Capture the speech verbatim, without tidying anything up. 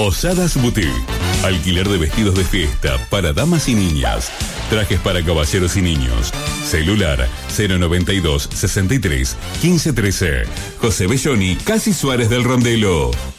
Posadas Boutique. Alquiler de vestidos de fiesta para damas y niñas. Trajes para caballeros y niños. Celular cero noventa y dos, sesenta y tres, quince trece. José Belloni, Casi Suárez del Rondelo.